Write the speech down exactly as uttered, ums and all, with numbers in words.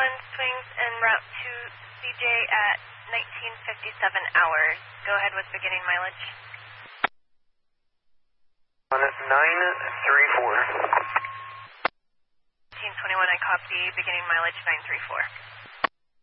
one swings en route to C J at nineteen fifty-seven hours. Go ahead with beginning mileage. On nine three four. nineteen twenty-one, I copy. Beginning mileage nine three four.